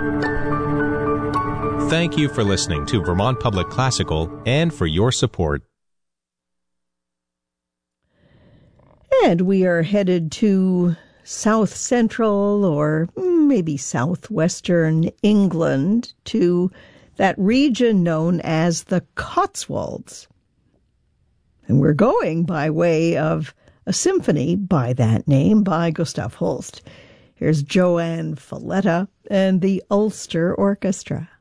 Thank you for listening to Vermont Public Classical and for your support. And we are headed to South Central or maybe southwestern England, to that region known as the Cotswolds. And we're going by way of a symphony by that name by Gustav Holst. Here's Joanne Falletta and the Ulster Orchestra.